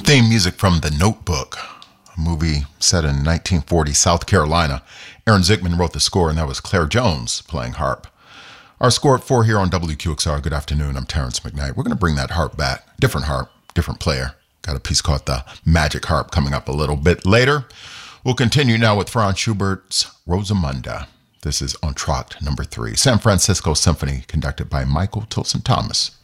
Theme music from The Notebook, a movie set in 1940 South Carolina. Aaron Zickman wrote the score, and that was Claire Jones playing harp. Our score at 4 here on WQXR. Good afternoon. I'm Terrence McKnight. We're going to bring that harp back. Different harp, different player. Got a piece called The Magic Harp coming up a little bit later. We'll continue now with Franz Schubert's Rosamunde. This is Entr'acte number 3, San Francisco Symphony, conducted by Michael Tilson Thomas.